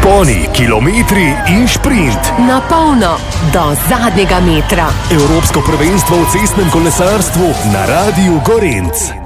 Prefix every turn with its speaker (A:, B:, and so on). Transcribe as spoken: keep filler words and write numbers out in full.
A: Vzponi, kilometri in šprint.
B: Na polno, do zadnjega metra.
A: Evropsko prvenstvo v cestnem kolesarstvu na Radiu Gorenc.